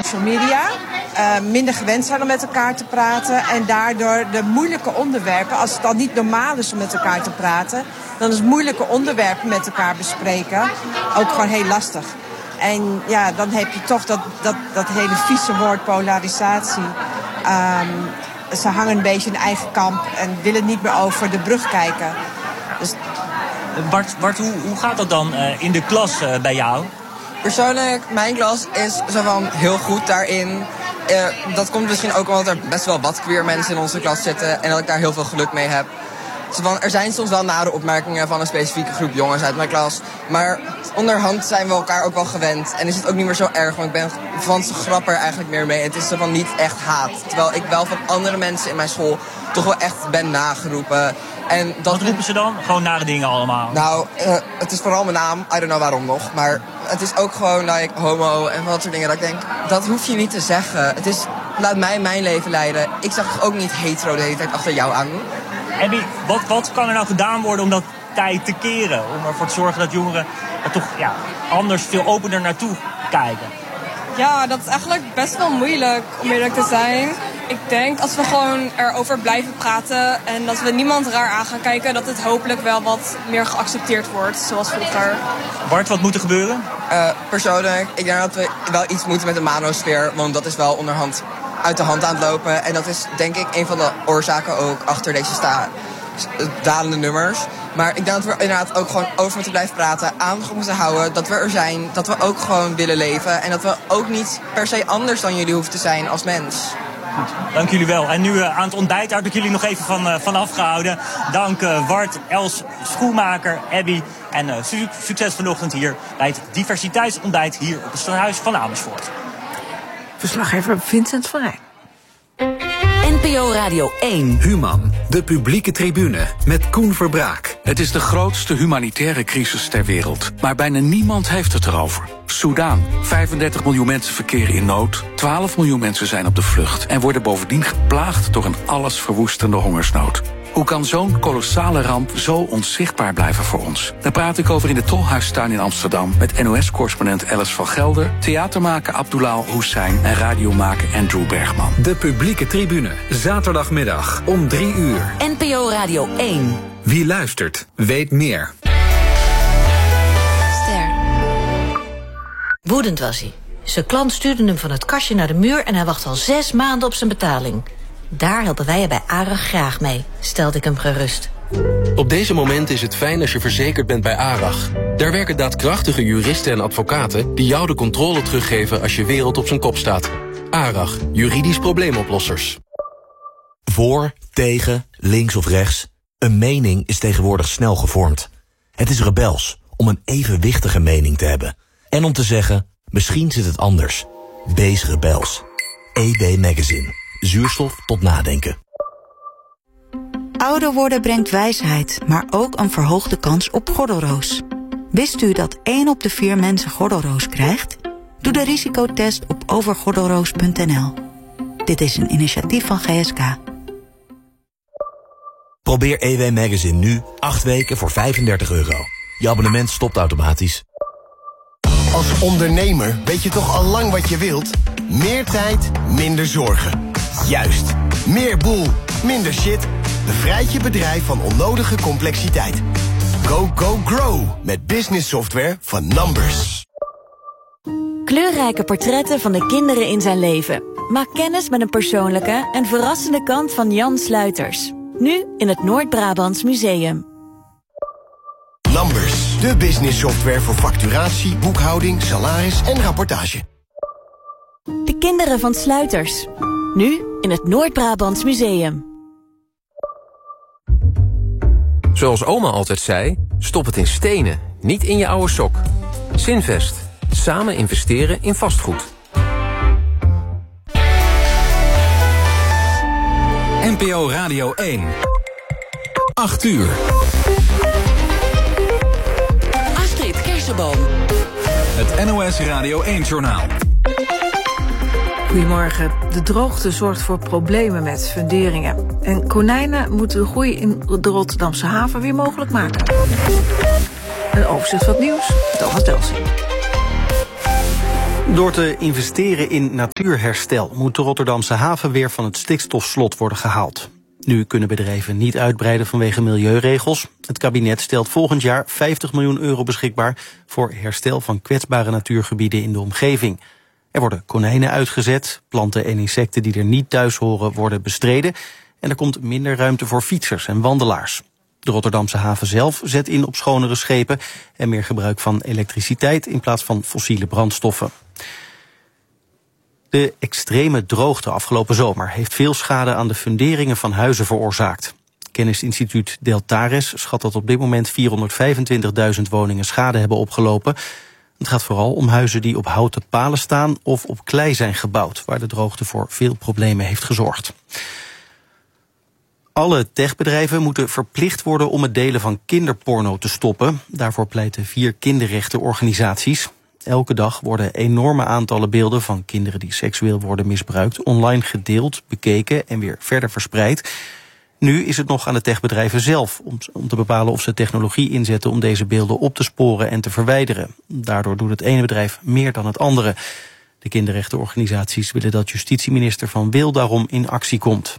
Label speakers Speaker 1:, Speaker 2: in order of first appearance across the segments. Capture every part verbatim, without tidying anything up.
Speaker 1: social media. Uh, minder gewend zijn om met elkaar te praten. En daardoor de moeilijke onderwerpen, als het dan niet normaal is om met elkaar te praten, dan is moeilijke onderwerpen met elkaar bespreken ook gewoon heel lastig. En ja, dan heb je toch dat, dat, dat hele vieze woord polarisatie. Um, ze hangen een beetje in eigen kamp en willen niet meer over de brug kijken. Dus...
Speaker 2: Bart, Bart hoe, hoe gaat dat dan uh, in de klas uh, bij jou?
Speaker 3: Persoonlijk, mijn klas is zo van heel goed daarin. Uh, dat komt misschien ook omdat er best wel wat queer mensen in onze klas zitten en dat ik daar heel veel geluk mee heb. Zo van, er zijn soms wel nare opmerkingen van een specifieke groep jongens uit mijn klas. Maar onderhand zijn we elkaar ook wel gewend. En is het ook niet meer zo erg, want ik ben van z'n grap er eigenlijk meer mee. Het is zo van niet echt haat. Terwijl ik wel van andere mensen in mijn school toch wel echt ben nageroepen. En dat...
Speaker 2: Wat roepen ze dan? Gewoon nare dingen allemaal?
Speaker 3: Nou, uh, het is vooral mijn naam. I don't know waarom nog. Maar het is ook gewoon like, homo en wat soort dingen. Dat ik denk, dat hoef je niet te zeggen. Het is, laat mij mijn leven leiden. Ik zeg toch ook niet hetero de hele tijd achter jou aan.
Speaker 2: Abby, wat, wat kan er nou gedaan worden om dat tijd te keren? Om ervoor te zorgen dat jongeren er toch ja, anders veel opener naartoe kijken?
Speaker 4: Ja, dat is eigenlijk best wel moeilijk, om eerlijk te zijn. Ik denk, als we gewoon erover blijven praten en dat we niemand raar aan gaan kijken, dat het hopelijk wel wat meer geaccepteerd wordt, zoals vroeger.
Speaker 2: Bart, wat moet er gebeuren?
Speaker 3: Uh, persoonlijk, ik denk dat we wel iets moeten met de manosfeer, want dat is wel onderhand uit de hand aan het lopen. En dat is denk ik een van de oorzaken ook achter deze sta- dalende nummers. Maar ik denk dat we inderdaad ook gewoon over moeten blijven praten, aandacht moeten houden, dat we er zijn, dat we ook gewoon willen leven en dat we ook niet per se anders dan jullie hoeven te zijn als mens.
Speaker 2: Goed, dank jullie wel. En nu uh, aan het ontbijt heb ik jullie nog even van, uh, van afgehouden. Dank uh, Wart, Els, Schoenmaker, Abby en uh, su- succes vanochtend hier bij het diversiteitsontbijt hier op het Stadhuis van Amersfoort.
Speaker 5: Verslaggever Vincent van Rijn.
Speaker 6: N P O Radio één.
Speaker 7: Human, de publieke tribune met Koen Verbraak. Het is de grootste humanitaire crisis ter wereld. Maar bijna niemand heeft het erover. Soedan. vijfendertig miljoen mensen verkeren in nood. twaalf miljoen mensen zijn op de vlucht. En worden bovendien geplaagd door een allesverwoestende hongersnood. Hoe kan zo'n kolossale ramp zo onzichtbaar blijven voor ons? Daar praat ik over in de Tolhuistuin in Amsterdam met N O S-correspondent Alice van Gelder, theatermaker Abdullah Hussein en radiomaker Andrew Bergman. De publieke tribune, zaterdagmiddag om drie uur.
Speaker 6: N P O Radio één.
Speaker 7: Wie luistert, weet meer.
Speaker 8: Ster. Woedend was hij. Zijn klant stuurde hem van het kastje naar de muur en hij wacht al zes maanden op zijn betaling. Daar helpen wij je bij ARAG graag mee, stelde ik hem gerust.
Speaker 9: Op deze momenten is het fijn als je verzekerd bent bij ARAG. Daar werken daadkrachtige juristen en advocaten die jou de controle teruggeven als je wereld op zijn kop staat. ARAG, juridisch probleemoplossers.
Speaker 10: Voor, tegen, links of rechts. Een mening is tegenwoordig snel gevormd. Het is rebels om een evenwichtige mening te hebben. En om te zeggen, misschien zit het anders. Wees rebels. E B Magazine. Zuurstof tot nadenken.
Speaker 11: Ouder worden brengt wijsheid, maar ook een verhoogde kans op gordelroos. Wist u dat één op de vier mensen gordelroos krijgt? Doe de risicotest op overgordelroos punt n l. Dit is een initiatief van G S K.
Speaker 10: Probeer E W Magazine nu acht weken voor vijfendertig euro. Je abonnement stopt automatisch.
Speaker 12: Als ondernemer weet je toch al lang wat je wilt? Meer tijd, minder zorgen. Juist. Meer boel, minder shit. Bevrijd je bedrijf van onnodige complexiteit. Go, go, grow met business software van Numbers.
Speaker 13: Kleurrijke portretten van de kinderen in zijn leven. Maak kennis met een persoonlijke en verrassende kant van Jan Sluiters. Nu in het Noord-Brabants Museum.
Speaker 12: Numbers, de business software voor facturatie, boekhouding, salaris en rapportage.
Speaker 13: De kinderen van Sluiters. Nu in het Noord-Brabants Museum.
Speaker 14: Zoals oma altijd zei, stop het in stenen, niet in je oude sok. Zinvest. Samen investeren in vastgoed.
Speaker 7: N P O Radio één. acht uur.
Speaker 6: Astrid Kersenboom.
Speaker 7: Het N O S Radio één-journaal.
Speaker 5: Goedemorgen. De droogte zorgt voor problemen met funderingen. En konijnen moeten de groei in de Rotterdamse haven weer mogelijk maken. Een overzicht van het nieuws, Thomas Delsing.
Speaker 15: Door te investeren in natuurherstel moet de Rotterdamse haven weer van het stikstofslot worden gehaald. Nu kunnen bedrijven niet uitbreiden vanwege milieuregels. Het kabinet stelt volgend jaar vijftig miljoen euro beschikbaar voor herstel van kwetsbare natuurgebieden in de omgeving. Er worden konijnen uitgezet, planten en insecten die er niet thuis horen worden bestreden en er komt minder ruimte voor fietsers en wandelaars. De Rotterdamse haven zelf zet in op schonere schepen en meer gebruik van elektriciteit in plaats van fossiele brandstoffen. De extreme droogte afgelopen zomer heeft veel schade aan de funderingen van huizen veroorzaakt. Kennisinstituut Deltares schat dat op dit moment vierhonderdvijfentwintigduizend woningen schade hebben opgelopen. Het gaat vooral om huizen die op houten palen staan of op klei zijn gebouwd, waar de droogte voor veel problemen heeft gezorgd. Alle techbedrijven moeten verplicht worden om het delen van kinderporno te stoppen. Daarvoor pleiten vier kinderrechtenorganisaties. Elke dag worden enorme aantallen beelden van kinderen die seksueel worden misbruikt online gedeeld, bekeken en weer verder verspreid. Nu is het nog aan de techbedrijven zelf om, om te bepalen of ze technologie inzetten om deze beelden op te sporen en te verwijderen. Daardoor doet het ene bedrijf meer dan het andere. De kinderrechtenorganisaties willen dat justitieminister Van Wil daarom in actie komt.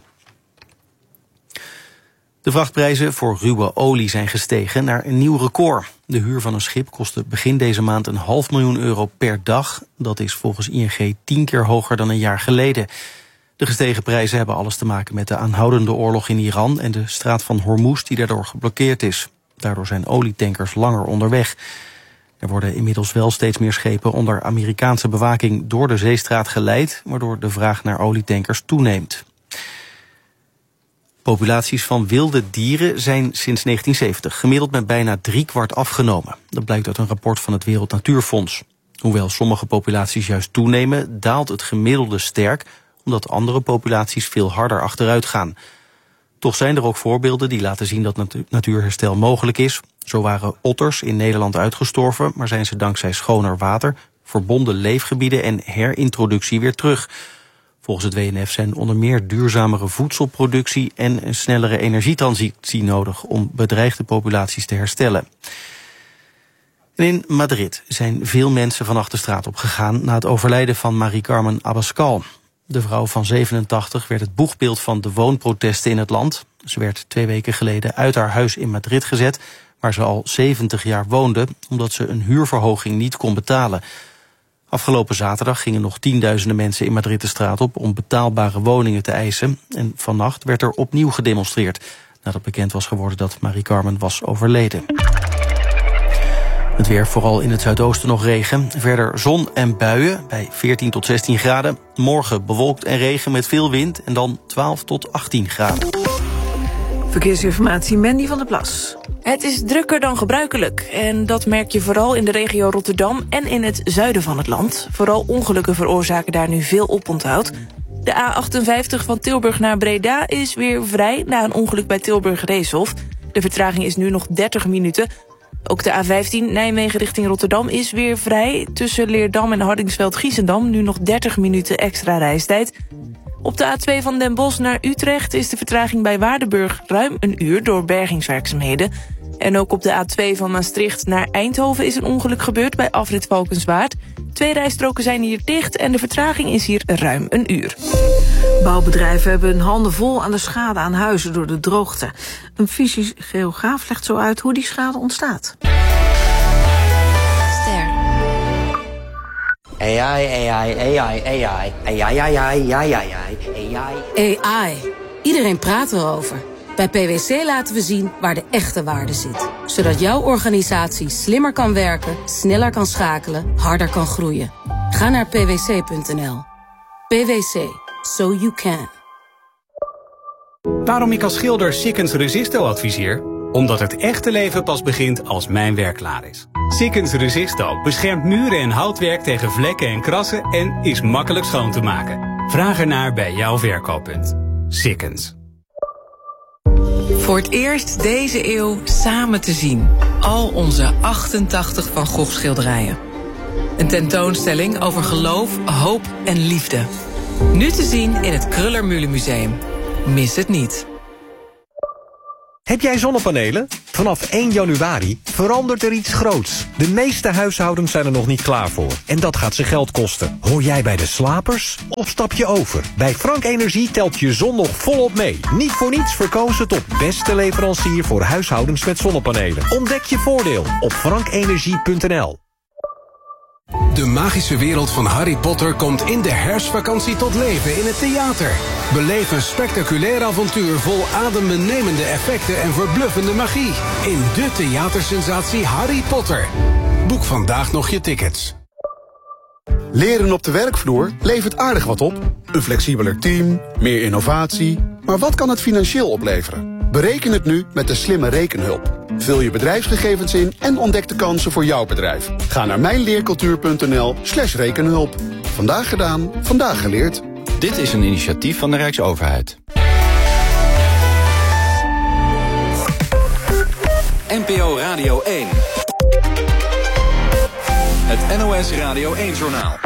Speaker 15: De vrachtprijzen voor ruwe olie zijn gestegen naar een nieuw record. De huur van een schip kostte begin deze maand een half miljoen euro per dag. Dat is volgens I N G tien keer hoger dan een jaar geleden. De gestegen prijzen hebben alles te maken met de aanhoudende oorlog in Iran en de straat van Hormuz die daardoor geblokkeerd is. Daardoor zijn olietankers langer onderweg. Er worden inmiddels wel steeds meer schepen onder Amerikaanse bewaking door de zeestraat geleid, waardoor de vraag naar olietankers toeneemt. Populaties van wilde dieren zijn sinds negentien zeventig gemiddeld met bijna driekwart afgenomen. Dat blijkt uit een rapport van het Wereld Natuurfonds. Hoewel sommige populaties juist toenemen, daalt het gemiddelde sterk, omdat andere populaties veel harder achteruit gaan. Toch zijn er ook voorbeelden die laten zien dat natu- natuurherstel mogelijk is. Zo waren otters in Nederland uitgestorven, maar zijn ze dankzij schoner water, verbonden leefgebieden en herintroductie weer terug. Volgens het W N F zijn onder meer duurzamere voedselproductie en een snellere energietransitie nodig om bedreigde populaties te herstellen. En in Madrid zijn veel mensen vannacht de straat op gegaan na het overlijden van Mari Carmen Abascal. De vrouw van zevenentachtig werd het boegbeeld van de woonprotesten in het land. Ze werd twee weken geleden uit haar huis in Madrid gezet, waar ze al zeventig jaar woonde, omdat ze een huurverhoging niet kon betalen. Afgelopen zaterdag gingen nog tienduizenden mensen in Madrid de straat op om betaalbare woningen te eisen. En vannacht werd er opnieuw gedemonstreerd, nadat bekend was geworden dat Mari Carmen was overleden. Het weer, vooral in het zuidoosten nog regen. Verder zon en buien bij veertien tot zestien graden. Morgen bewolkt en regen met veel wind en dan twaalf tot achttien graden.
Speaker 5: Verkeersinformatie, Mandy van der Plas.
Speaker 16: Het is drukker dan gebruikelijk. En dat merk je vooral in de regio Rotterdam en in het zuiden van het land. Vooral ongelukken veroorzaken daar nu veel oponthoud. De A achtenvijftig van Tilburg naar Breda is weer vrij na een ongeluk bij Tilburg-Reeshof. De vertraging is nu nog dertig minuten. Ook de A vijftien Nijmegen richting Rotterdam is weer vrij. Tussen Leerdam en Hardingsveld-Giessendam nu nog dertig minuten extra reistijd. Op de A twee van Den Bosch naar Utrecht is de vertraging bij Waardenburg ruim een uur door bergingswerkzaamheden. En ook op de A twee van Maastricht naar Eindhoven is een ongeluk gebeurd bij afrit Valkenswaard. Twee rijstroken zijn hier dicht en de vertraging is hier ruim een uur.
Speaker 5: Bouwbedrijven hebben hun handen vol aan de schade aan huizen door de droogte. Een fysisch geograaf legt zo uit hoe die schade ontstaat.
Speaker 17: Ster. A I, A I, A I, A I, A I, A I, A I, A I, A I.
Speaker 18: A I. Iedereen praat erover. Bij P W C laten we zien waar de echte waarde zit. Zodat jouw organisatie slimmer kan werken, sneller kan schakelen, harder kan groeien. Ga naar p w c punt n l. P W C. So you can.
Speaker 19: Waarom ik als schilder Sikkens Resisto adviseer? Omdat het echte leven pas begint als mijn werk klaar is. Sikkens Resisto beschermt muren en houtwerk tegen vlekken en krassen en is makkelijk schoon te maken. Vraag ernaar bij jouw verkooppunt. Sikkens.
Speaker 20: Voor het eerst deze eeuw samen te zien. Al onze achtentachtig Van Gogh schilderijen. Een tentoonstelling over geloof, hoop en liefde. Nu te zien in het Kröller-Mühle Museum. Mis het niet.
Speaker 21: Heb jij zonnepanelen? Vanaf één januari verandert er iets groots. De meeste huishoudens zijn er nog niet klaar voor. En dat gaat ze geld kosten. Hoor jij bij de slapers? Of stap je over? Bij Frank Energie telt je zon nog volop mee. Niet voor niets verkozen tot beste leverancier voor huishoudens met zonnepanelen. Ontdek je voordeel op frankenergie punt n l.
Speaker 22: De magische wereld van Harry Potter komt in de herfstvakantie tot leven in het theater. Beleef een spectaculair avontuur vol adembenemende effecten en verbluffende magie. In de theatersensatie Harry Potter. Boek vandaag nog je tickets.
Speaker 23: Leren op de werkvloer levert aardig wat op. Een flexibeler team, meer innovatie. Maar wat kan het financieel opleveren? Bereken het nu met de slimme rekenhulp. Vul je bedrijfsgegevens in en ontdek de kansen voor jouw bedrijf. Ga naar mijnleercultuur punt n l slash rekenhulp. Vandaag gedaan, vandaag geleerd.
Speaker 24: Dit is een initiatief van de Rijksoverheid.
Speaker 25: N P O Radio één. Het N O S Radio één-journaal.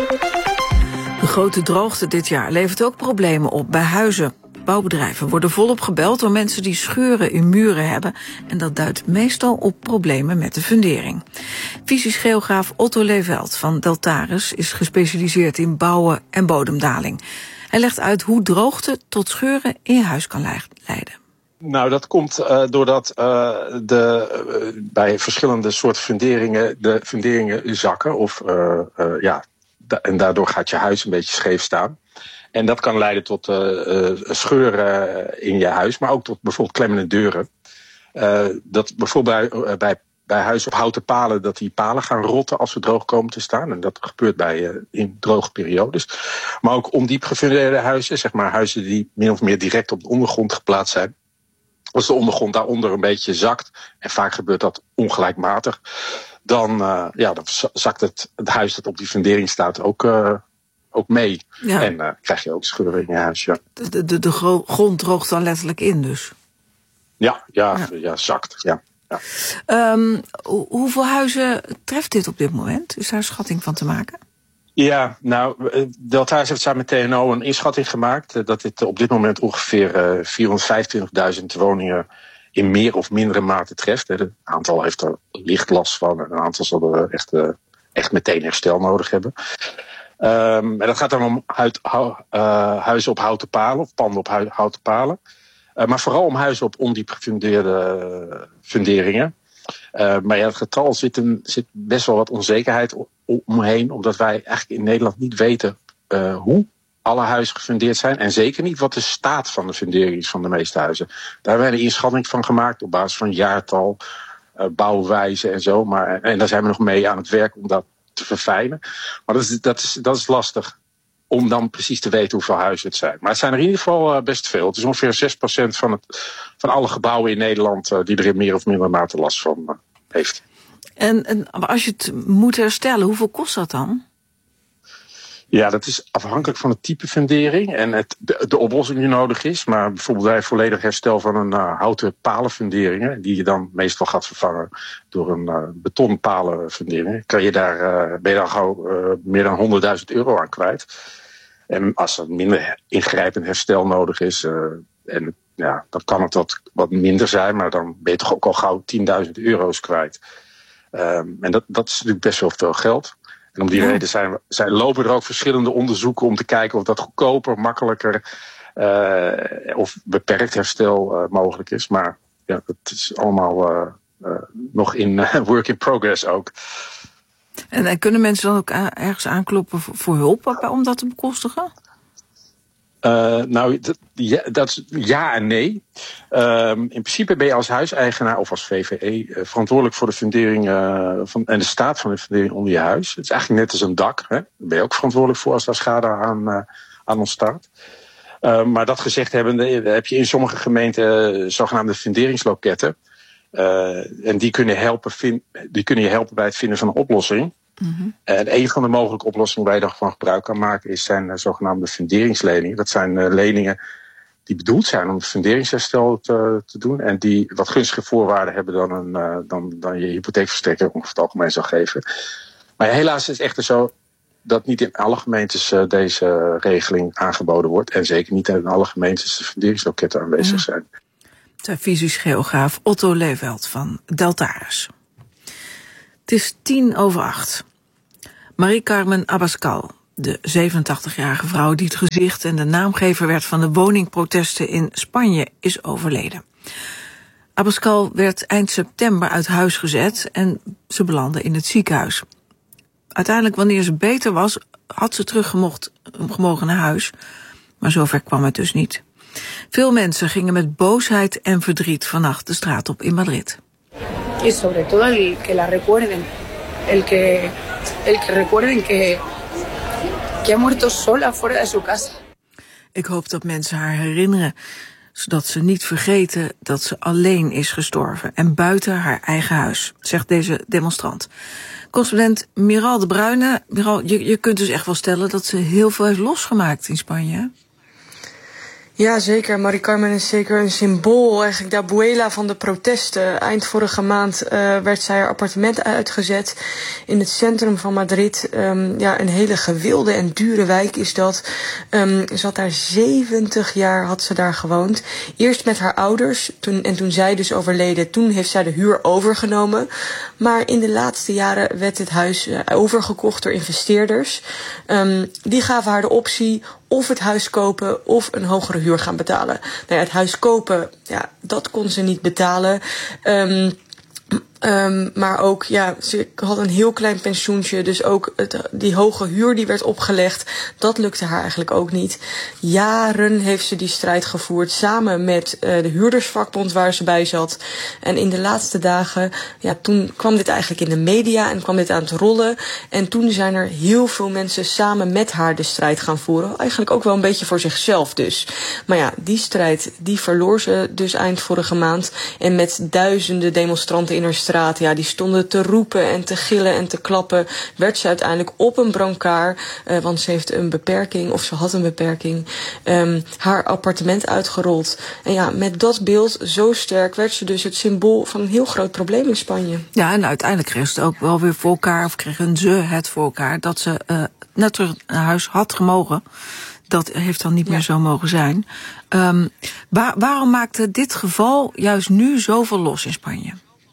Speaker 5: De grote droogte dit jaar levert ook problemen op bij huizen. Bouwbedrijven worden volop gebeld door mensen die scheuren in muren hebben. En dat duidt meestal op problemen met de fundering. Fysisch geograaf Otto Leveld van Deltares is gespecialiseerd in bouwen en bodemdaling. Hij legt uit hoe droogte tot scheuren in je huis kan leiden.
Speaker 26: Nou, dat komt uh, doordat uh, de, uh, bij verschillende soorten funderingen de funderingen zakken. Of, uh, uh, ja, da- en daardoor gaat je huis een beetje scheef staan. En dat kan leiden tot uh, uh, scheuren in je huis, maar ook tot bijvoorbeeld klemmende deuren. Uh, dat bijvoorbeeld bij, uh, bij, bij huizen op houten palen, dat die palen gaan rotten als ze droog komen te staan. En dat gebeurt bij uh, in droge periodes. Maar ook ondiep gefundeerde huizen, zeg maar huizen die min of meer direct op de ondergrond geplaatst zijn. Als de ondergrond daaronder een beetje zakt, en vaak gebeurt dat ongelijkmatig, dan, uh, ja, dan zakt het, het huis dat op die fundering staat ook... Uh, ook mee. Ja. En uh, krijg je ook scheuren in je huis, ja.
Speaker 5: De, de, de gro- grond droogt dan letterlijk in dus?
Speaker 26: Ja, ja, ja. ja zakt, ja. ja.
Speaker 5: Um, ho- hoeveel huizen treft dit op dit moment? Is daar een schatting van te maken?
Speaker 26: Ja, nou, Deltares heeft samen met T N O een inschatting gemaakt. Dat dit op dit moment ongeveer uh, vierhonderdvijfentwintigduizend woningen in meer of mindere mate treft. Een aantal heeft er licht last van. Een aantal zal er echt, uh, echt meteen herstel nodig hebben. Um, en dat gaat dan om huid, hu, uh, huizen op houten palen of panden op hu, houten palen. Uh, maar vooral om huizen op ondiep gefundeerde uh, funderingen. Uh, maar ja, het getal zit, een, zit best wel wat onzekerheid omheen. Omdat wij eigenlijk in Nederland niet weten uh, hoe alle huizen gefundeerd zijn. En zeker niet wat de staat van de fundering is van de meeste huizen. Daar hebben wij een inschatting van gemaakt op basis van jaartal, uh, bouwwijze en zo. Maar, en daar zijn we nog mee aan het werk om dat te verfijnen. Maar dat is, dat, is, dat is lastig om dan precies te weten hoeveel huizen het zijn. Maar het zijn er in ieder geval uh, best veel. Het is ongeveer zes procent van, het, van alle gebouwen in Nederland uh, die er in meer of minder mate last van uh, heeft.
Speaker 5: En, en als je het moet herstellen, hoeveel kost dat dan?
Speaker 26: Ja, dat is afhankelijk van het type fundering en het, de, de oplossing die nodig is. Maar bijvoorbeeld bij volledig herstel van een uh, houten palenfundering, die je dan meestal gaat vervangen door een uh, betonpalenfundering, kan je daar, uh, ben je dan gauw uh, meer dan honderdduizend euro aan kwijt. En als er minder ingrijpend herstel nodig is, uh, en ja, dan kan het wat, wat minder zijn, maar dan ben je toch ook al gauw tienduizend euro's kwijt. Um, en dat, dat is natuurlijk best wel veel geld. En om die ja. reden zijn, zijn, lopen er ook verschillende onderzoeken om te kijken of dat goedkoper, makkelijker uh, of beperkt herstel uh, mogelijk is. Maar ja, het is allemaal uh, uh, nog in uh, work in progress ook.
Speaker 5: En, en kunnen mensen dan ook a- ergens aankloppen voor, voor hulp om dat te bekostigen?
Speaker 26: Uh, nou, dat, ja, dat is ja en nee. Um, in principe ben je als huiseigenaar of als V V E uh, verantwoordelijk voor de fundering uh, van, en de staat van de fundering onder je huis. Het is eigenlijk net als een dak. Hè? Daar ben je ook verantwoordelijk voor als daar schade aan, uh, aan ontstaat. Uh, maar dat gezegd hebbende heb je in sommige gemeenten uh, zogenaamde funderingsloketten. Uh, en die kunnen, helpen vind, die kunnen je helpen bij het vinden van een oplossing. Mm-hmm. En een van de mogelijke oplossingen waar je daarvan gebruik kan maken is zijn uh, zogenaamde funderingsleningen. Dat zijn uh, leningen die bedoeld zijn om het funderingsherstel te, te doen en die wat gunstige voorwaarden hebben dan, een, uh, dan, dan je hypotheekverstrekker over het algemeen zal geven. Maar helaas is het echter zo dat niet in alle gemeentes uh, deze regeling aangeboden wordt en zeker niet in alle gemeentes de funderingsloketten aanwezig zijn.
Speaker 5: zei fysisch geograaf Otto Leeveld van Deltares. Het is tien over acht. Marie-Carmen Abascal, de zevenentachtigjarige vrouw die het gezicht en de naamgever werd van de woningprotesten in Spanje, is overleden. Abascal werd eind september uit huis gezet en ze belandde in het ziekenhuis. Uiteindelijk, wanneer ze beter was, had ze teruggemogen naar huis. Maar zover kwam het dus niet. Veel mensen gingen met boosheid en verdriet vannacht de straat op in Madrid.
Speaker 1: Y sobre todo el que la recuerden, el que el que recuerden que que ha muerto sola fuera de su casa.
Speaker 5: Ik hoop dat mensen haar herinneren, zodat ze niet vergeten dat ze alleen is gestorven en buiten haar eigen huis, zegt deze demonstrant. Correspondent Miral de Bruyne. Miral, je, je kunt dus echt wel stellen dat ze heel veel heeft losgemaakt in Spanje.
Speaker 2: Ja, zeker. Marie-Carmen is zeker een symbool, eigenlijk de abuela van de protesten. Eind vorige maand uh, werd zij haar appartement uitgezet in het centrum van Madrid. Um, ja, een hele gewilde en dure wijk is dat. Um, ze had daar zeventig jaar had ze daar gewoond. Eerst met haar ouders, toen, en toen zij dus overleden, toen heeft zij de huur overgenomen. Maar in de laatste jaren werd het huis uh, overgekocht door investeerders. Um, die gaven haar de optie of het huis kopen of een hogere huur gaan betalen. Nou ja, het huis kopen, ja, dat kon ze niet betalen. Um, Um, maar ook, ja, ze had een heel klein pensioentje. Dus ook het, die hoge huur die werd opgelegd, dat lukte haar eigenlijk ook niet. Jaren heeft ze die strijd gevoerd samen met uh, de huurdersvakbond waar ze bij zat. En in de laatste dagen, ja, toen kwam dit eigenlijk in de media en kwam dit aan het rollen. En toen zijn er heel veel mensen samen met haar de strijd gaan voeren. Eigenlijk ook wel een beetje voor zichzelf dus. Maar ja, die strijd, die verloor ze dus eind vorige maand. En met duizenden demonstranten in haar straat, ja, die stonden te roepen en te gillen en te klappen, werd ze uiteindelijk op een brancard, uh, want ze heeft een beperking, of ze had een beperking, um, haar appartement uitgerold. En ja, met dat beeld zo sterk werd ze dus het symbool van een heel groot probleem in Spanje.
Speaker 5: Ja, en uiteindelijk kreeg ze het ook wel weer voor elkaar, of kregen ze het voor elkaar, dat ze uh, net terug naar huis had gemogen. Dat heeft dan niet ja. meer zo mogen zijn. Um, waar, waarom maakte dit geval juist nu zoveel los in Spanje?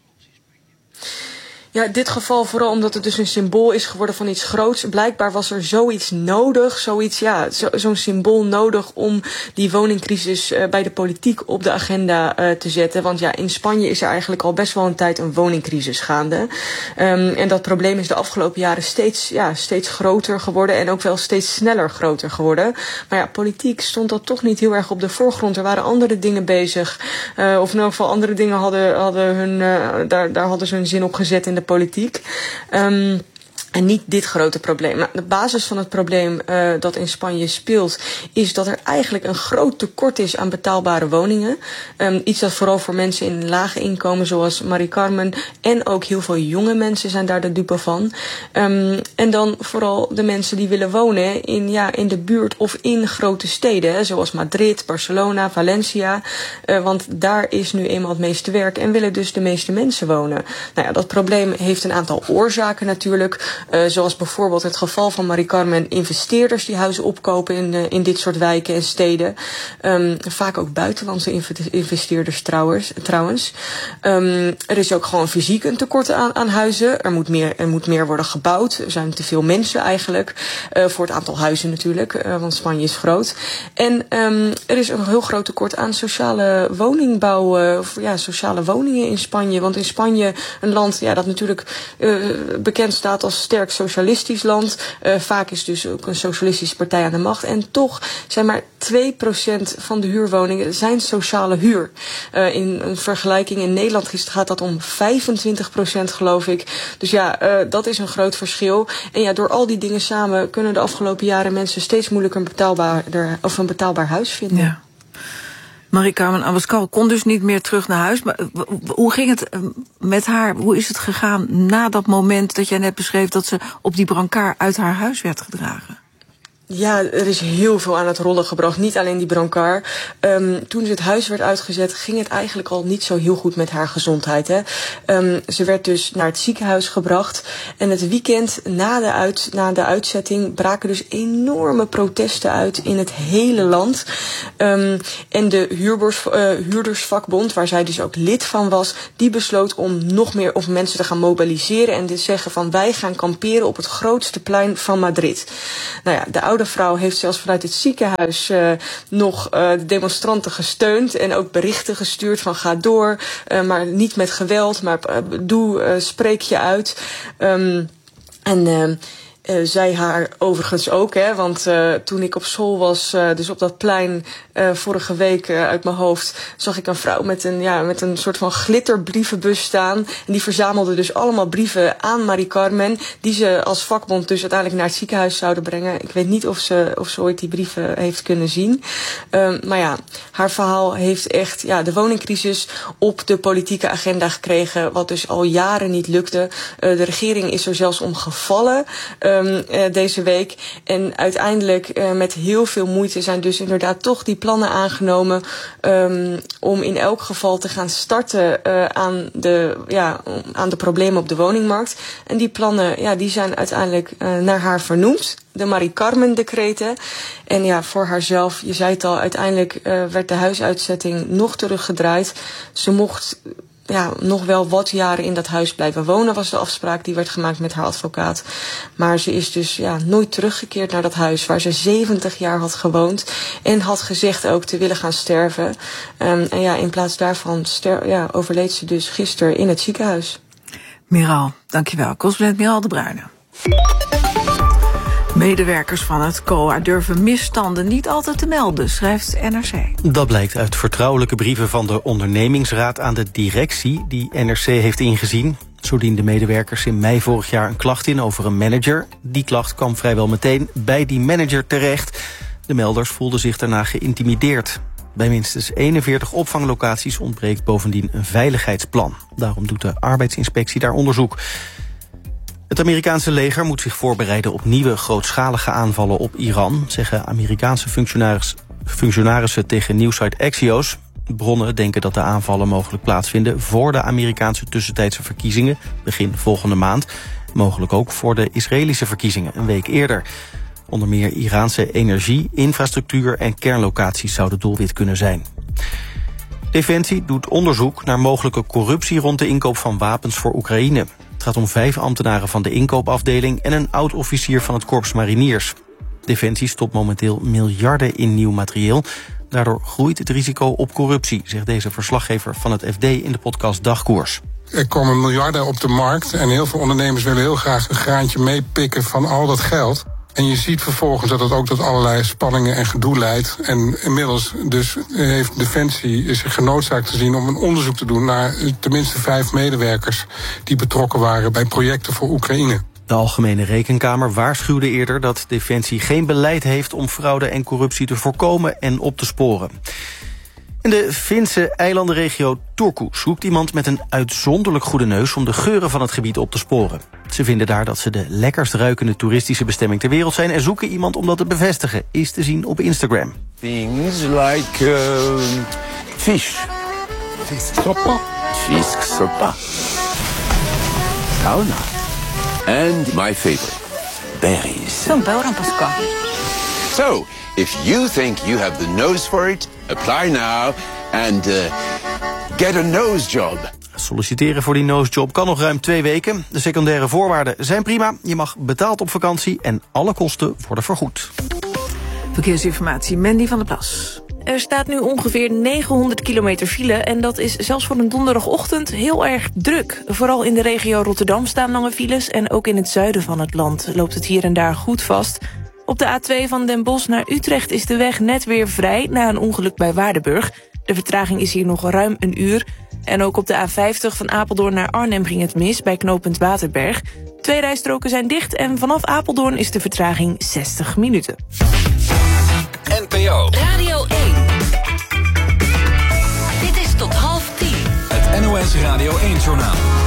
Speaker 2: Ja, in dit geval vooral omdat het dus een symbool is geworden van iets groots. Blijkbaar was er zoiets nodig, zoiets, ja, zo, zo'n symbool nodig om die woningcrisis uh, bij de politiek op de agenda uh, te zetten. Want ja, in Spanje is er eigenlijk al best wel een tijd een woningcrisis gaande. Um, en dat probleem is de afgelopen jaren steeds, ja, steeds groter geworden en ook wel steeds sneller groter geworden. Maar ja, politiek stond dat toch niet heel erg op de voorgrond. Er waren andere dingen bezig. Uh, of in elk geval andere dingen hadden, hadden hun, uh, daar, daar hadden ze hun zin op gezet in de politiek. Um, En niet dit grote probleem. Nou, de basis van het probleem uh, dat in Spanje speelt, is dat er eigenlijk een groot tekort is aan betaalbare woningen. Um, iets dat vooral voor mensen in lage inkomen, zoals Marie-Carmen, en ook heel veel jonge mensen zijn daar de dupe van. Um, en dan vooral de mensen die willen wonen in, ja, in de buurt of in grote steden, hè, zoals Madrid, Barcelona, Valencia. Uh, want daar is nu eenmaal het meeste werk en willen dus de meeste mensen wonen. Nou ja, dat probleem heeft een aantal oorzaken natuurlijk. Uh, zoals bijvoorbeeld het geval van Marie-Carmen, investeerders die huizen opkopen in, uh, in dit soort wijken en steden. Um, vaak ook buitenlandse investeerders trouwens. trouwens. Um, er is ook gewoon fysiek een tekort aan, aan huizen. Er moet, meer, er moet meer worden gebouwd. Er zijn te veel mensen eigenlijk. Uh, voor het aantal huizen natuurlijk, uh, want Spanje is groot. En um, er is een heel groot tekort aan sociale woningbouw, uh, of ja, sociale woningen in Spanje. Want in Spanje, een land ja, dat natuurlijk uh, bekend staat als sterk socialistisch land. Uh, vaak is dus ook een socialistische partij aan de macht. En toch zijn maar twee procent van de huurwoningen zijn sociale huur. Uh, in een vergelijking in Nederland gaat dat om vijfentwintig procent geloof ik. Dus ja, uh, dat is een groot verschil. En ja, door al die dingen samen kunnen de afgelopen jaren mensen steeds moeilijker een betaalbaar, of een betaalbaar huis vinden.
Speaker 5: Ja. Marie-Carmen Abascal kon dus niet meer terug naar huis. Maar hoe ging het met haar? Hoe is het gegaan na dat moment dat jij net beschreef dat ze op die brancard uit haar huis werd gedragen?
Speaker 2: Ja, er is heel veel aan het rollen gebracht. Niet alleen die brancard. Um, toen ze het huis werd uitgezet, ging het eigenlijk al niet zo heel goed met haar gezondheid. Hè. Um, ze werd dus naar het ziekenhuis gebracht. En het weekend na de, uit, na de uitzetting braken dus enorme protesten uit in het hele land. Um, en de huurders, uh, huurdersvakbond, waar zij dus ook lid van was, die besloot om nog meer of mensen te gaan mobiliseren en te zeggen van wij gaan kamperen op het grootste plein van Madrid. Nou ja, de oude vrouw heeft zelfs vanuit het ziekenhuis uh, nog uh, de demonstranten gesteund en ook berichten gestuurd van ga door, uh, maar niet met geweld, maar uh, doe, uh, spreek je uit. Um, en uh, Uh, zij haar overigens ook, hè, want uh, toen ik op school was, uh, dus op dat plein uh, vorige week uh, uit mijn hoofd, zag ik een vrouw met een, ja, met een soort van glitterbrievenbus staan. En die verzamelde dus allemaal brieven aan Mari Carmen, die ze als vakbond dus uiteindelijk naar het ziekenhuis zouden brengen. Ik weet niet of ze, of ze ooit die brieven heeft kunnen zien. Uh, maar ja, haar verhaal heeft echt ja, de woningcrisis op de politieke agenda gekregen, wat dus al jaren niet lukte. Uh, de regering is er zelfs om gevallen. Uh, Um, uh, deze week. En uiteindelijk uh, met heel veel moeite zijn dus inderdaad toch die plannen aangenomen um, om in elk geval te gaan starten uh, aan, de, ja, aan de problemen op de woningmarkt. En die plannen ja, die zijn uiteindelijk uh, naar haar vernoemd. De Mari Carmen decreten. En ja, voor haarzelf, je zei het al, uiteindelijk uh, werd de huisuitzetting nog teruggedraaid. Ze mocht ja, nog wel wat jaren in dat huis blijven wonen, was de afspraak die werd gemaakt met haar advocaat. Maar ze is dus ja, nooit teruggekeerd naar dat huis waar ze zeventig jaar had gewoond en had gezegd ook te willen gaan sterven. Um, en ja, in plaats daarvan ster- ja, overleed ze dus gisteren in het ziekenhuis.
Speaker 5: Miral, dankjewel. Correspondent Miral de Bruyne. Medewerkers van het C O A durven misstanden niet altijd te melden, schrijft N R C.
Speaker 15: Dat blijkt uit vertrouwelijke brieven van de ondernemingsraad aan de directie die N R C heeft ingezien. Zo dienden medewerkers in mei vorig jaar een klacht in over een manager. Die klacht kwam vrijwel meteen bij die manager terecht. De melders voelden zich daarna geïntimideerd. Bij minstens eenenveertig opvanglocaties ontbreekt bovendien een veiligheidsplan. Daarom doet de arbeidsinspectie daar onderzoek. Het Amerikaanse leger moet zich voorbereiden op nieuwe grootschalige aanvallen op Iran, zeggen Amerikaanse functionaris, functionarissen tegen nieuwsite Axios. Bronnen denken dat de aanvallen mogelijk plaatsvinden voor de Amerikaanse tussentijdse verkiezingen, begin volgende maand. Mogelijk ook voor de Israëlische verkiezingen, een week eerder. Onder meer Iraanse energie, infrastructuur en kernlocaties zouden doelwit kunnen zijn. Defensie doet onderzoek naar mogelijke corruptie rond de inkoop van wapens voor Oekraïne. Het gaat om vijf ambtenaren van de inkoopafdeling en een oud-officier van het Korps Mariniers. Defensie stopt momenteel miljarden in nieuw materieel. Daardoor groeit het risico op corruptie, zegt deze verslaggever van het F D in de podcast Dagkoers.
Speaker 3: Er komen miljarden op de markt en heel veel ondernemers willen heel graag een graantje meepikken van al dat geld. En je ziet vervolgens dat het ook tot allerlei spanningen en gedoe leidt. En inmiddels dus heeft Defensie zich genoodzaakt te zien om een onderzoek te doen naar tenminste vijf medewerkers die betrokken waren bij projecten voor Oekraïne.
Speaker 15: De Algemene Rekenkamer waarschuwde eerder dat Defensie geen beleid heeft om fraude en corruptie te voorkomen en op te sporen. In de Finse eilandenregio Turku zoekt iemand met een uitzonderlijk goede neus om de geuren van het gebied op te sporen. Ze vinden daar dat ze de lekkerst ruikende toeristische bestemming ter wereld zijn en zoeken iemand om dat te bevestigen. Is te zien op Instagram.
Speaker 4: Things like uh, fish. Fisksopa. Fisksopa. Sauna. And my favorite, berries.
Speaker 8: Zo'n boran Pascal.
Speaker 4: So, if you think you have the nose for it, apply now and uh, get a nose job.
Speaker 15: Solliciteren voor die nosejob kan nog ruim twee weken. De secundaire voorwaarden zijn prima. Je mag betaald op vakantie en alle kosten worden vergoed.
Speaker 5: Verkeersinformatie, Mandy van der Plas.
Speaker 16: Er staat nu ongeveer negenhonderd kilometer file en dat is zelfs voor een donderdagochtend heel erg druk. Vooral in de regio Rotterdam staan lange files en ook in het zuiden van het land loopt het hier en daar goed vast. Op de A twee van Den Bosch naar Utrecht is de weg net weer vrij na een ongeluk bij Waardenburg. De vertraging is hier nog ruim een uur. En ook op de A vijftig van Apeldoorn naar Arnhem ging het mis bij knooppunt Waterberg. Twee rijstroken zijn dicht en vanaf Apeldoorn is de vertraging zestig minuten.
Speaker 25: N P O
Speaker 6: Radio één. Dit is tot half tien.
Speaker 25: Het N O S Radio één Journaal.